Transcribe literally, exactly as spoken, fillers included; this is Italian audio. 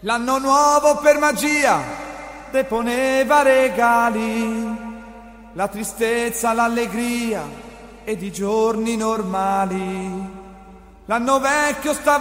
L'anno nuovo per magia deponeva regali, la tristezza, l'allegria ed i giorni normali. L'anno vecchio stava